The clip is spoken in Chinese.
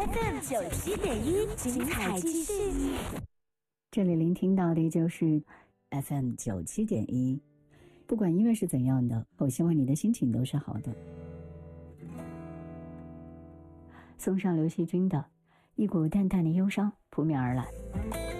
FM97.1，精彩继续。 这里聆听到的就是 FM97.1。不管音乐是怎样的，我希望你的心情都是好的。送上刘惜君的一股淡淡的忧伤扑面而来。